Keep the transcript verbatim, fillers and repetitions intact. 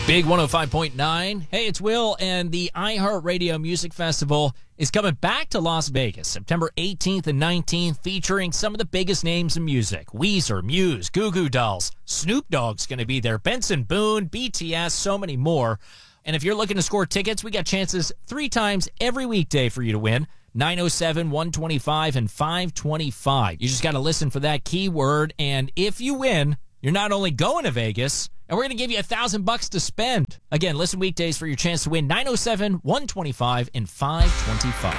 Big one oh five point nine. Hey, it's Will, and the iHeartRadio Music Festival is coming back to Las Vegas September eighteenth and nineteenth, featuring some of the biggest names in music. Weezer, Muse, Goo Goo Dolls, Snoop Dogg's going to be there, Benson Boone, B T S, so many more. And if you're looking to score tickets, we got chances three times every weekday for you to win. nine oh seven, one twenty-five, and five twenty-five. You just got to listen for that keyword, and if you win, you're not only going to Vegas, and we're going to give you a thousand bucks to spend. Again, listen weekdays for your chance to win. nine oh seven, one twenty-five, and five twenty-five.